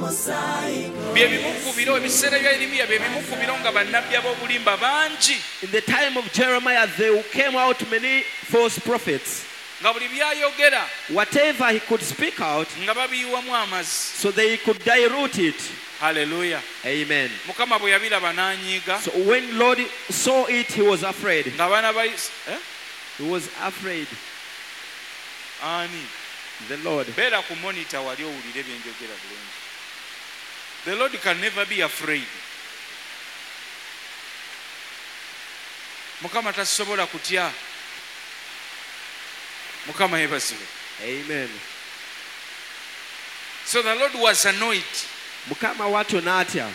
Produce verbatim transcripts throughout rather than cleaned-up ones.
bye bimukubiro ebiseera bya Yeremiya bye bimukubiro nga bannabbi ab'obulimba bangi. In the time of Jeremiah, there came out many false prophets. Nga buli byayogera Whatever he could speak out, nga babiyiwamu amazzi. so they could dilute it. Hallelujah. Amen. Mukama bwe yabiraba n'anyiiga. So when Lord saw it, he was afraid. Ng'abaana ba Is- eh? He was afraid. Ani The Lord. beera ku monitor wali owulire bye njogera bulungi. The Lord can never be afraid. Mukama tasobola kutya. Mukama yebazibwe. Amen. So the Lord was annoyed. Mukama watu natya.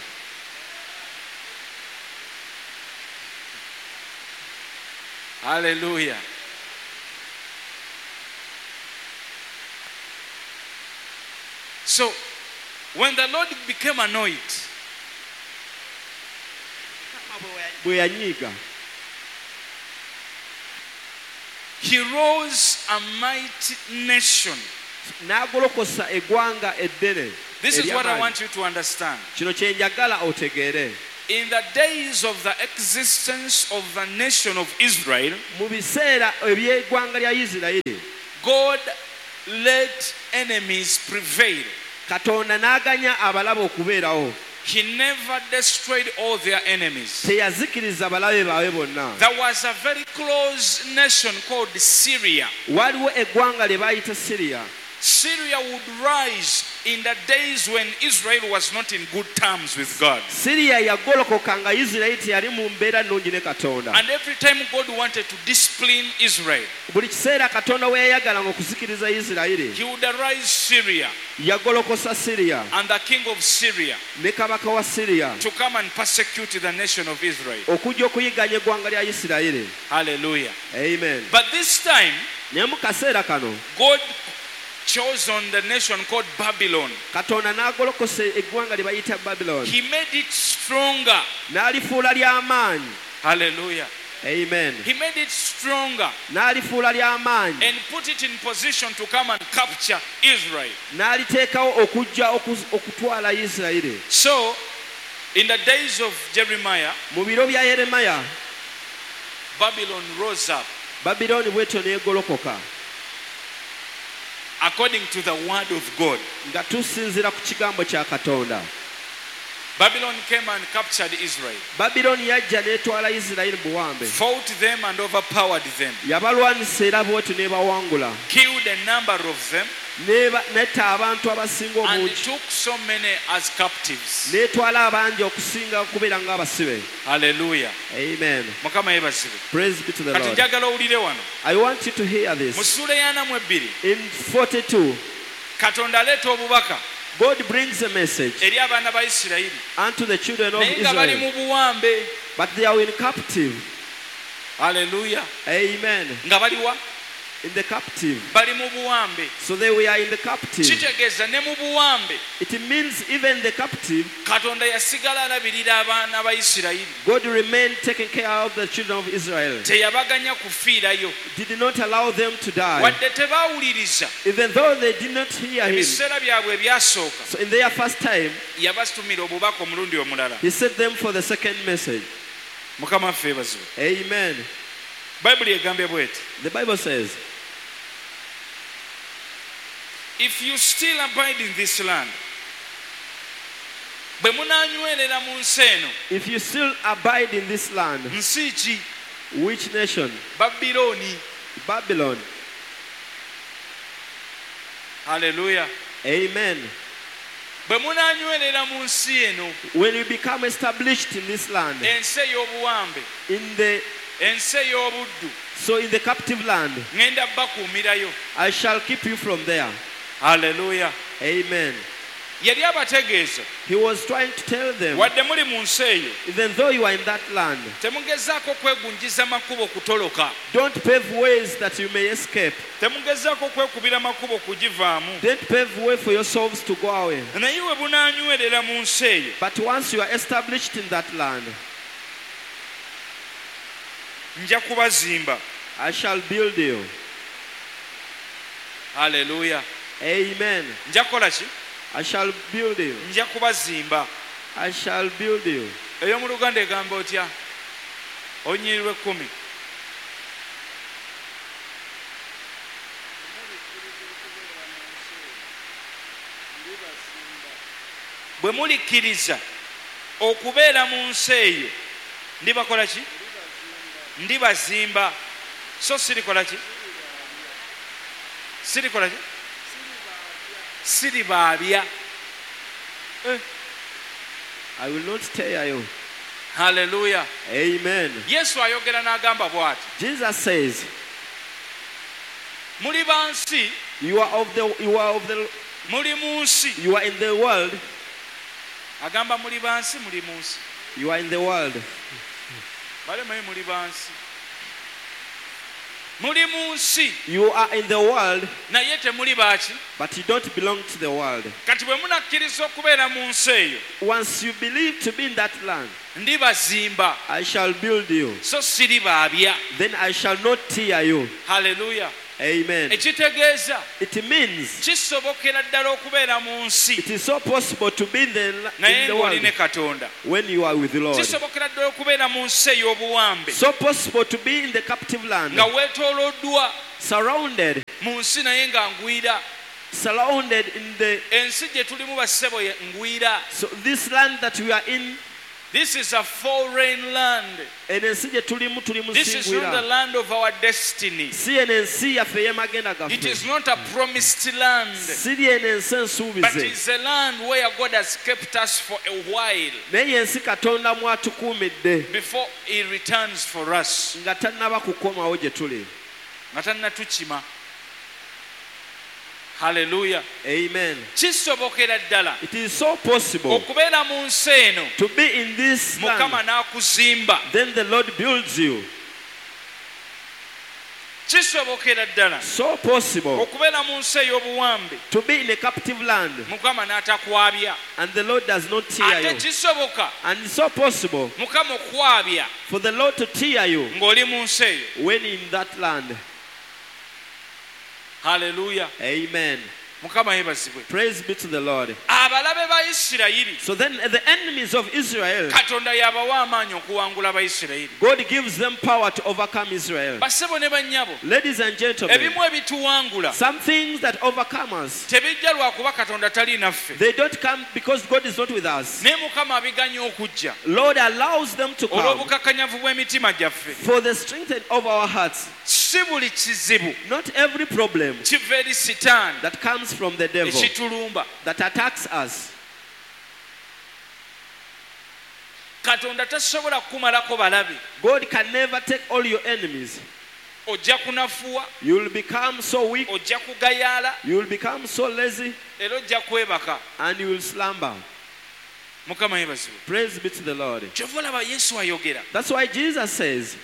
Hallelujah. So when the Lord became annoyed, Bwe yanyiiga, he rose a mighty nation. n'agolokosa eggwanga eddene. This is what I ery'amaanyi. want you to understand. Kino kye njagala otegeere. In the days of the existence of the nation of Israel, Mu biseera eby'eggwanga lya Isirayiri, God let enemies prevail. Katonda n'aganya abalabe okubeerawo. He never destroyed all their enemies. Teyazikiriza balabe baabwe bonna. There was a very close nation called Syria. Waliwo eggwanga lye baayita Syria. Syria would rise in the days when Israel was not in good terms with God. Syria yagolokoka nga Isirayiri teyali mu mbeera nnungi ne Katonda. And every time God wanted to discipline Israel, Buli kiseera Katonda we yayagalanga okuzikiriza Isirayiri, he would arise Syria yagolokosa Syria and the king of Syria ne kabaka wa Syria to come and persecute the nation of Israel. okujja okuyiganya eggwanga lya Isirayiri. Hallelujah. Amen. But this time, Naye mu kaseera kano God chose on the nation called Babylon. Katonda n'agolokosa eggwanga lye bayita Babylon, He made it stronger. n'alifuula ly'amaanyi. Hallelujah. Amen. He made it stronger N'alifuula ly'amaanyi, and put it in position to come and capture Israel. n'aliteekawo okujja okuz- okutwala Isirayiri. So, in the days of Jeremiah, Mu biro bya Yeremiya, Babylon rose up Babilooni bw'etyo n'egolokoka according to the word of God. nga tusinziira ku kigambo kya Katonda. Babylon came and captured Israel, Babilooni yajja n'etwala Isirayiri buwambe. fought them and overpowered them, Yabalwanisa era bw'etyo n'ebawangula. killed a number of them, N'eba- n'etta abantu abasinga and obungi. took so many as captives. N'etwala abangi okusinga kubeera ng'abasibe. Hallelujah. Amen. Mukama yebazibwe. Praise be to the Kati Lord. njagala owulire wano. I want you to hear Mu this. ssuula ey'ana mu ebbiri, In forty-two, Katonda aleeta obubaka God brings a message eri abaana ba Isirayiri. unto the children of Naye nga bali Israel, mu buwambe. but they are in captive. Hallelujah. Amen. Nga bali wa? In the captive. Bali mu buwambe. So they were in the captive. Kitegeeza ne mu buwambe It means even the captive, Katonda yasigala alabirira abaana ba Isirayiri. God remained taking care of the children of Israel. Teyabaganya kufiirayo. Did not allow them to die. Wadde tebaawuliriza Even though they did not hear him. ebiseera byabwe ebyasooka, So in their first time, yabatumira obubaka omulundi omulala. he sent them for the second message. Mukama waffe yeebazibwe. Amen. Bayibuli egambye bw'eti, The Bible says, if you still abide in this land, bwe munaanywerera mu nsi eno, if you still abide in this land, nsi ki? which nation? Babilooni. Babylon. Haleluya. Amen. Bwe munaanywerera mu nsi eno, When you become established in this land, ensi ey'obuwambe, in the ensi ey'obuddu, so in the captive land, ŋŋenda bakuumirayo. I shall keep you from there. Haleluya. Amen. Yali abategeeza, He was trying to tell them, wadde muli mu nsi eyo, even though you are in that land, temugezaako kwegunjiza makubo kutoloka. don't pave ways that you may escape. Temugezaako kwekubira makubo kugivaamu. Don't pave way for yourselves to go away. Naye we bunaanywerera mu nsi eyo, But once you are established in that land, nja kubazimba. I shall build you. Haleluya. Amen. Nja kukola ki? I shall build you. nja kubazimba. I shall build you. Eyo mu Luganda egamba otya? Onyirwe ekkumi. Bwe mulikkiriza okubeera mu nsi eyo ndibakola ki? Ndibazimba. So sirikola ki? Sirikola ki? Siribaabya. Eh. I will not tear you. Hallelujah. Amen. Yesu ayogera n'agamba bw'ati. Jesus says, Muli ba nsi, you are of the you are of the muli mu nsi. you are in the world. Agamba muli ba nsi, muli mu nsi. You are in the world. Balemayo muli ba nsi. Muli mu nsi. You are in the world, Naye temuli baaki. but you don't belong to the world. Kati bwe munakkiriza okubeera mu nsi eyo, Once you believe to be in that land, ndibazimba. I shall build you. So siribaabya. Then I shall not tear you. Hallelujah. Amen. Ekitegeeza It means kisobokera ddala okubeera mu nsi it is so possible to be in the, in naye the ng'oli ne world Katonda. when you are with the Lord. Kisobokera ddala okubeera mu nsi ey'obuwambe So possible to be in the captive land, nga weetooloddwa surrounded, mu nsi naye nga ngwira. surrounded in the. Ensi gye tulimu bassebo ye ngwira. So this land that we are in, This is a foreign land. eno ensi gye tulimu tulimu This is not the singwira. land of our destiny. Si eno ensi yaffe ey'amagenda It gaffe. is not a promised land, Siri eno ensi but ensuubize. it's a land where God has kept us for a while Naye ensi Katonda mwatukuumidde before He returns for us. nga tannaba kukomawo gye tuli. Nga tannatukima. Hallelujah. Amen. Kisobokera ddala It is so possible okubeera mu nsi eno, to be in this Mukama land. n'akuzimba. Then the Lord builds you. Kisobokera ddala So possible okubeera mu nsi ey'obuwambe, to be in a captive land, Mukama n'atakwabya. and the Lord does not tear Ate you. kisoboka And it's so possible Mukama okwabya for the Lord to tear you ng'oli mu nsi eyo. when in that land. Hallelujah. Amen. Mukama yeebazibwe. Praise be to the Lord. Abalabe ba Isirayiri, So then the enemies of Israel, Katonda yabawa amaanyi okuwangula Abayisirayiri. God gives them power to overcome Israel. Bassebo ne bannyabo, Ladies and gentlemen, ebimu ebituwangula some things that overcome us, tebijja lwakuba Katonda tali naffe, they don't come because God is not with us. naye Mukama abiganya okujja Lord allows them to come olw'obukakkanyavu bw'emitima gyaffe. for the strength of our hearts. Si buli kizibu Not every problem kiva eri Sitaani that comes from the devil ekitulumba. that attacks us. Katonda tasobola kukumalako balabe. God can never take all your enemies. Ojja kunafuwa, You will become so weak, ojja kugayaala, you will become so lazy, era ojja kwebaka. and you will slumber. Mukama yeebazibwe. Praise be to the Lord. Kyova olaba Yesu ayogera. That's why Jesus says,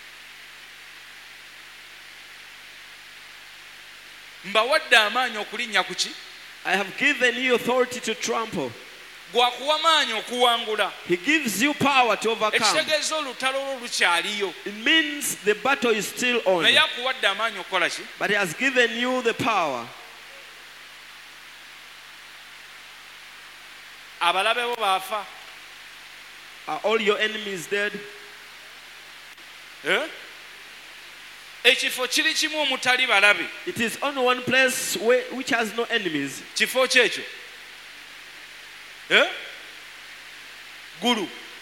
Mbawadde amaanyi okulinnya ku ki? I have given you authority to trample. Gwakuwa maanyi okuwangula. He gives you power to overcome. Ekitegeeza olutalo olwo lukyaliyo. It means the battle is still on, Naye akuwadde amaanyi okukola ki? but He has given you the power. Abalabe bo baafa. Are all your enemies dead? Eh? Ekifo kiri kimu omutali balabe. It is only one place where, which has no enemies. Kifo kyekyo. Eh? Ggulu.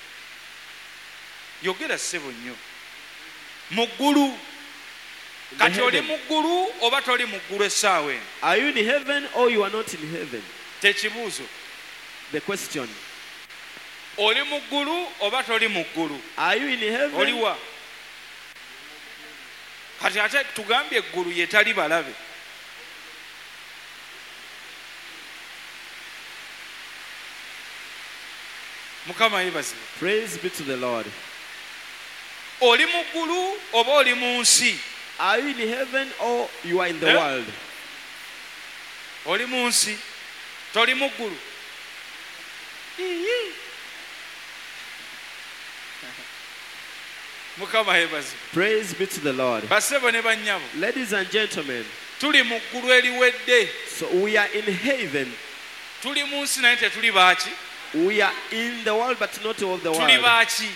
Yogera ssebo nnyo. Mu ggulu. In the Kati oli heaven. mu ggulu oba toli mu ggulu essaawa eno? Are you in heaven or you are not in heaven? Tekibuuzo. The question. Oli mu ggulu oba toli mu ggulu? Are you in heaven? Oli wa? Kati ate tugambye eggulu ye tali balabe. Mukama yeebazibwe. Praise be to the Lord. Oli mu ggulu oba oli mu nsi? Are you in heaven or you are in the Eh? world? Oli mu nsi, toli mu ggulu. Mukama yeebazibwe. Praise be to the Lord. Bassebo ne bannyabo, Ladies and gentlemen, tuli mu ggulu eriwedde. so we are in heaven. tuli mu nsi naye tetuli baaki We are in the world but not of the tuli world. baaki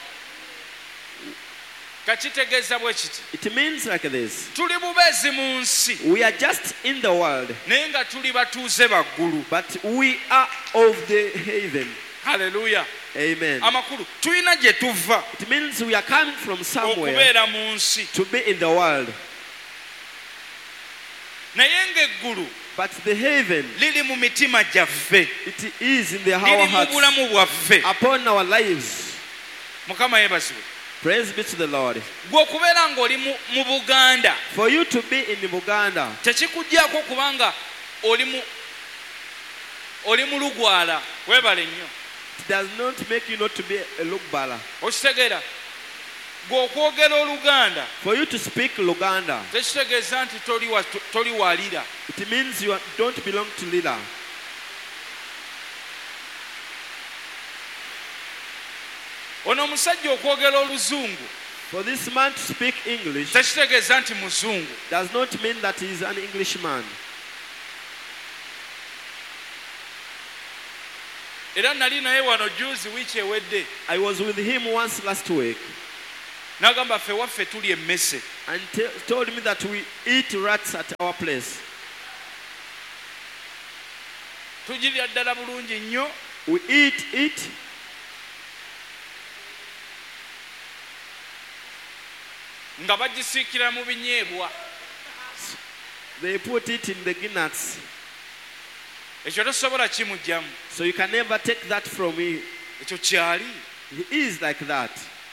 kakitegeeza bwe kiti It means like this. tuli bubeezi mu nsi We are just in the world, naye nga tuli batuuze baggulu. but we are of the heaven. Haleluya. Amen. Amakulu tulina gye tuva It means we are coming from somewhere okubeera mu nsi to be in the world. naye ng'eggulu But the heaven, liri mu mitima gyaffe, it is in the our liri mu hearts, bulamu bwaffe. upon our lives. Mukama yeebazibwe. Praise be to the Lord. Gwe okubeera ng'oli mu mu Buganda For you to be in Buganda, tekikugyako kubanga oli mu oli mu Lugwala. Weebale nnyo. it does not make you not to be a Lugbala. Okitegeera? Gwe okwogera Oluganda For you to speak Luganda, tekitegeeza nti toli wa- toli walira. it means you are- don't belong to Lila. Ono omusajja okwogera Oluzungu For this man to speak English tekitegeeza nti Muzungu. does not mean that he is an Englishman. Era nali naye wano juzi wiiki ewedde I was with him once last week n'agamba ffe waffe tuli emmese. and te- told me that we eat rats at our place. Tugirya ddala bulungi nnyo. We eat it, Nga bagisiikira mu binyeebwa. they put it in the guinness. Ekyo tosobola kimuggyamu. So you can never take that from me. Ekyo kyali. He is like that.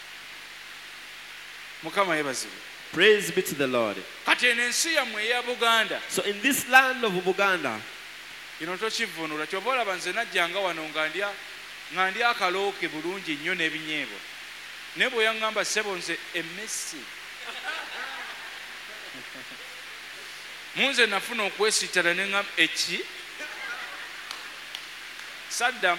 Mukama yeebazibwe. Praise be to the Lord. Kati eno ensi yammwe eya Buganda So in this land of Buganda, kino tokivvuunula. Kyova olaba nze najjanga wano nga ndya nga ndya akalooke bulungi nnyo n'ebinyeebwa. Naye bwe yaŋŋamba ssebo nze emmesi. Munze nafuna okwesittala ne ŋŋamba eki saddamu.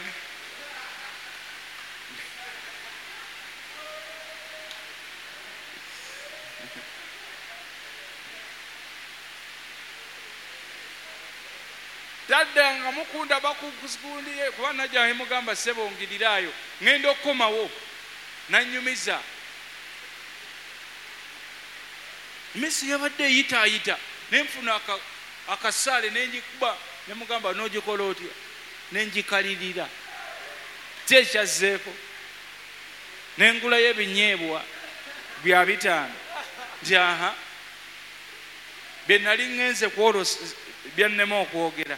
Taddanga mukunda bakukusikundiye kuba najja mugamba ssebo ngirirayo ŋŋenda okukomawo nannyumiza. Messi yabadde eyitaayita ne nfuna aka- akasaale ne ngikuba ne mugamba n'ogikola otya ne ngikalirira ki ekyazzeeko ne ngulayo ebinyeebwa bya bitaano nti aha bye nali ŋŋenze kwolosa byannema okwogera.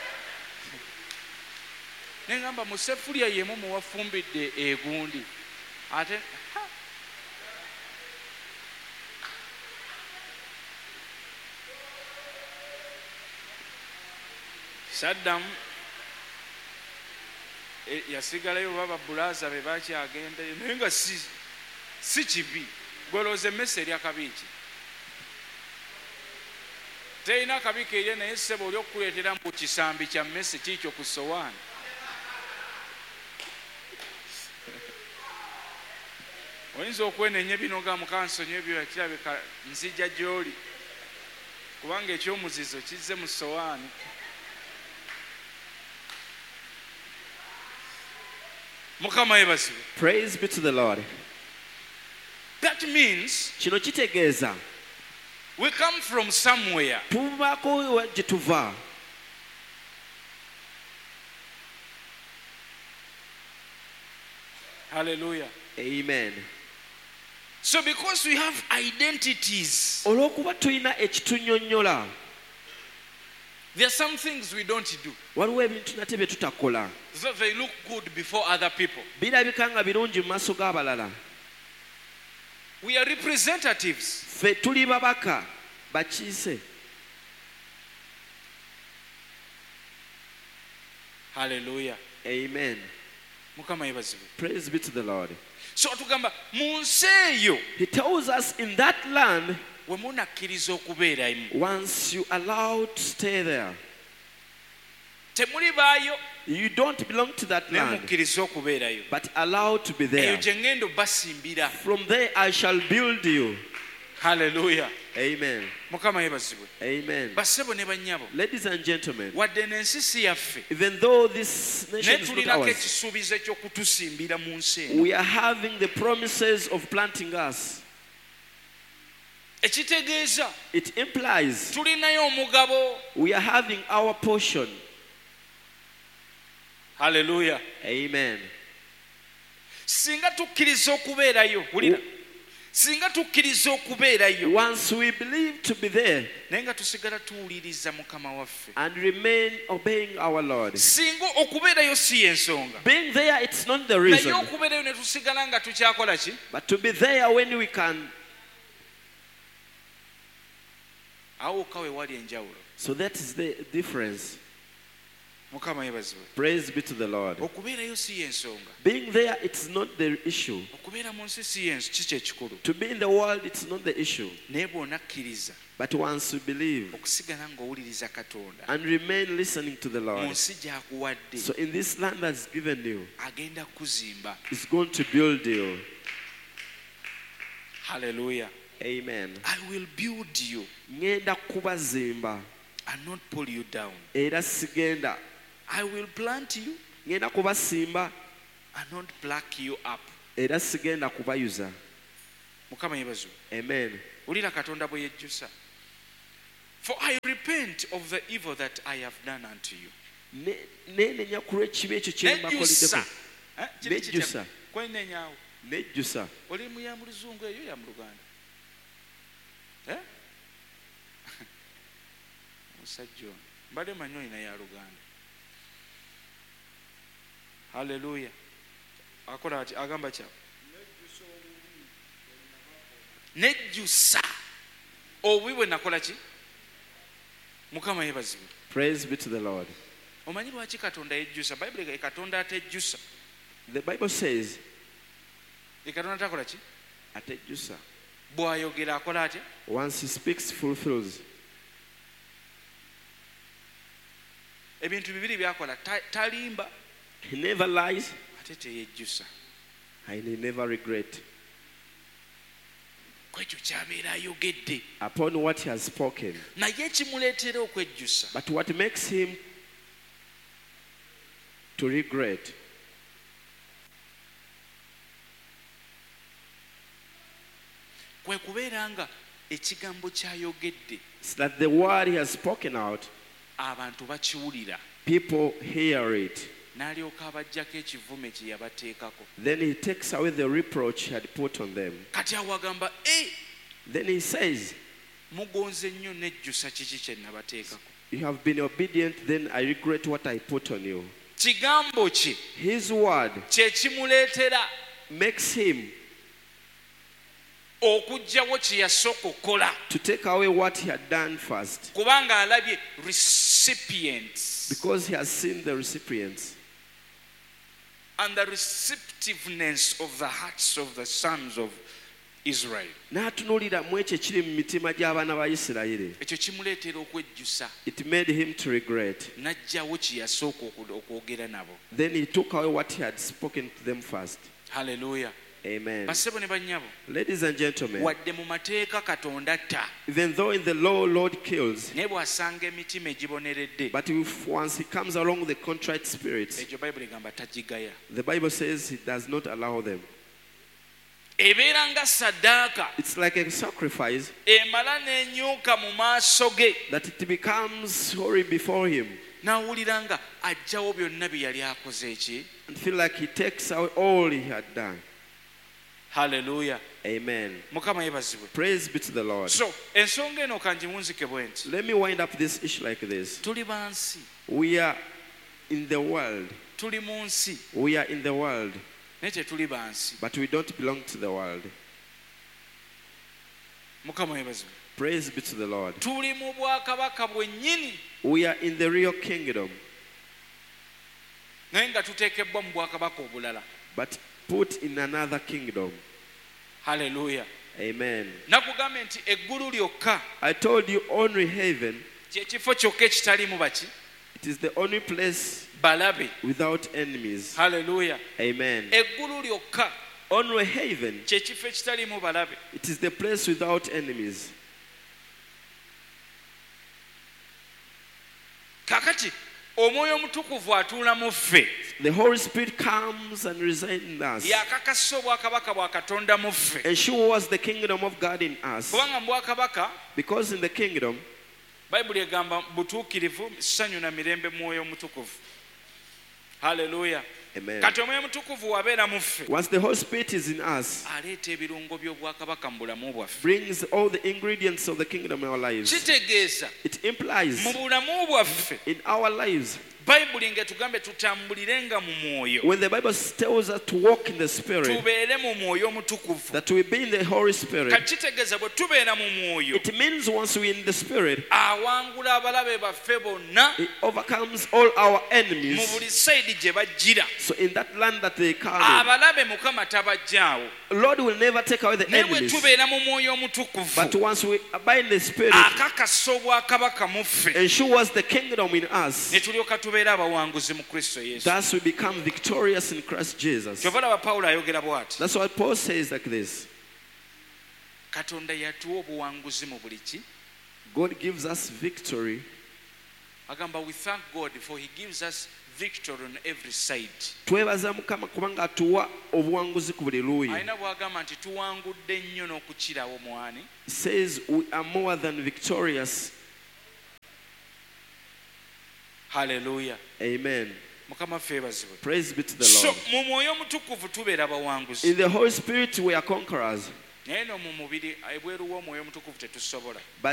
Ne ngamba mu sefulya yemu muwafumbidde egundi ate ha! Saddamu e, yasigalayo baba bulaza be bakyagenda naye nga si si kibi. Golooza emmese erya kabiiki terina kabi keerya naye ssebo oli okukuleetera mu kisambi kya mmese kiikyo ku sowaani. Oyinza okwenenya ebinoga mukansonyi ebyo kirabika nzija gy'oli kubanga ekyomuzizo kizze mu sowaani. Mukama yeebazibwe. praise be to the Lord. That means Kino kitegeeza we come from somewhere. tuvako gye tuva. Hallelujah. Amen. So because we have identities, Olw'okuba tulina ekitunyonnyola, there are some things we don't do. waliwo ebintu nate bye tutakola. So they look good before other people. Birabika nga birungi mu maaso g'abalala. We are representatives. Ffe tuli babaka bakiise. Hallelujah. Amen. Mukama yeebazibwe. Praise be to the Lord. So tugamba mu nsi eyo He tells us in that land, we munakkiriza okubeeramu once you allow to stay there, temuli baayo you don't belong to that naye land, mukkiriza okubeerayo. but allowed to be Eyo there. gye ŋŋenda obbasimbira. From there I shall build you. Hallelujah. Amen. Mukama yebazibwe. Amen. Bassebo ne bannyabo. Ladies and gentlemen, Wadde n'ensi si yaffe. even though this nation Naye is not tulinako ours, ekisuubizo eky'okutusimbira mu nsi eno. we are having the promises of planting us. Ekitegeeza It implies tulinayo omugabo. we are having our portion. Hallelujah. Amen. Singa tukkiriza okubeerayo, wulira, singa tukkiriza okubeerayo Once we believe to be there naye nga tusigala tuwuliriza Mukama waffe, and remain obeying our Lord, singa okubeerayo si y'ensonga, being there, it's not the naye reason, okubeerayo ne tusigala nga tukyakola ki? but to be there when we can. Awo wokka we wali enjawulo. So that is the difference. Mukama yebazibwe. Praise be to the Lord. Okubeerayo si y'ensonga, Being there, it's not the issue. okubeera mu nsi si y'ensi kiki ekikulu, To be in the world, it's not the issue. naye bw'onakkiriza But once you believe okusigala ng'owuliriza Katonda and remain listening to the mu Lord, nsi gy'akuwadde, so in this land that's given you, agenda kuzimba. it's going to build you. Hallelujah. Amen. I will build you Ngenda kubazimba and not pull you down. era sigenda. I will plant you Ngenda kubasimba and not pluck you up. era sigenda kubayuza. Mukama yebazibwe. Amen. Wulira Katonda bwe yejjusa. For I repent of the evil that I have done unto you. Ne- Neenenya ku lw'ekibi ekyo kye Nejjusa. mbakoleddeko. Eh, kiri kitya? Nejjusa. Kwenenyaawo. Nejjusa. Oli mu ya mu Luzungu eyo ya mu Luganda? Eh? Musajja ono. Mbadde manyi olina ya Luganda. Hallelujah. Akola ati agamba kya? Nejjusa obubi bwe nakola ki? Mukama yebazibwe. Praise be to the Lord. Omanyi lwaki Katonda yejjusa? Bayibuli ga Katonda atejjusa. The Bible says, Ye Katonda takola ki? atejjusa. Bw'ayogera akola atya? Once he speaks, fulfills. Ebintu bibiri byakola, ta- talimba He never lies ate teyejjusa. and he never regrets. Kwekyo ky'abeera ayogedde. Upon what he has spoken. Naye ekimuleetera okwejjusa But what makes him to regret kwe kubeera nga ekigambo ky'ayogedde is that the word he has spoken out, abantu bakiwulira, people hear it. n'alyoka abaggyako ekivume kye yabateekako. Then he takes away the reproach he had put on them. Kati awo agamba, e Then he says, mugonze nnyo nejjusa kiki kye nabateekako. you have been obedient, then I regret what I put on you. Kigambo kye His word kye kimuleetera makes him okuggyawo kye yasooka okukola, to take away what he had done first, kubanga alabye recipients because he has seen the recipients and the receptiveness of the hearts of the sons of Israel. n'atunuulira mu ekyo ekiri mu mitima gy'abaana ba Isirayiri. Ekyo kimuleetera okwejjusa, It made him to regret. n'aggyawo kye yasooka oku- okwogera nabo. Then he took away what he had spoken to them first. Hallelujah. Amen. Bassebo ne bannyabo, Ladies and gentlemen, wadde mu mateeka Katonda atta, even though in the law Lord kills, naye bw'asanga emitima egiboneredde, but if once he comes along the contrite spirits, egyo Bayibuli egamba tagigaya. the Bible says he does not allow them. Ebeera nga ssaddaaka It's like a sacrifice emala n'enyuka mu maaso ge, that it becomes sorry before him n'awulira nga aggyawo byonna bye yali akoze eki. and feel like he takes away all he had done. Hallelujah. Amen. Mukama yebazibwe. Praise be to the Lord. So ensonga eno kangimunzike bwe nti, Let me wind up this issue like this. tuli ba nsi, We are in the world. tuli mu nsi We are in the world, naye tetuli ba nsi. but we don't belong to the world. Mukama yebazibwe. Praise be to the Lord. Tuli mu bwakabaka bwennyini We are in the real kingdom, naye nga tuteekebbwa mu bwakabaka obulala. but put in another kingdom. Hallelujah. Amen. Nakugambe nti eggulu lyokka I told you only heaven, kye kifo kyokka ekitalimu baki it is the only place balabe. without enemies. Hallelujah. Amen. Eggulu lyokka Only heaven, kyekifo ekitalimu balabe. it is the place without enemies. Kakati omwoyo omutukuvu atuula mu ffe. The Holy Spirit comes and resides in us. Yakakasa obwakabaka bwa Katonda mu ffe. Ensures the kingdom of God in us. Kubanga mu bwakabaka Because in the kingdom, Bayibuli egamba butuukirivu, ssanyu na mirembe mwoyo omutukuvu. Hallelujah. amen. Kati omwoyo omutukuvu wabeera mu ffe, Once the Holy Spirit is in us, aleeta ebirungo by'obwakabaka mu bulamu bwaffe. brings all the ingredients of the kingdom in our lives. Kitegeeza It implies mu bulamu bwaffe in our lives, Bayibuli ng'etugambe tutambulirenga mu mwoyo, when the Bible tells us to walk in the Spirit, tubeere mu mwoyo omutukuvu. that we be in the Holy Spirit, Kati kitegeeza bwe tubeera mu mwoyo, it means once we're in the Spirit, awangula abalabe baffe bonna it overcomes all our mu enemies. buli sayidi gye bajjira. So in that land that they come Abalabe Mukama tabajjaawo. in, Lord will never take away the Naye bwe enemies. tubeera mu mwoyo But omutukuvu, once we abide in the Spirit, akakasa obwakabaka mu ffe, ensures the kingdom in us. ne tulyoka tubeera abawanguzi mu Kristo Yesu. Thus we become victorious in Christ Jesus. Kyova laba Pawulo ayogera bw'ati, That's why Paul says like this. Katonda yatuwa obuwanguzi mu buli ki. God gives us victory. Agamba we thank God for he gives us victory on every side. Twebaza Mukama kubanga atuwa obuwanguzi ku buli luuyi. Alina bw'agamba nti tuwangudde nnyo n'okukirawo mwani. He says we are more than victorious. Hallelujah. Amen. Mukama ffe ebazibwe. Praise be to the So Lord. mu mwoyo omutukuvu tubeera abawanguzi. In the Holy Spirit we are conquerors. Naye no mu mubiri ebweru w'omwoyo omutukuvu tetusobola. But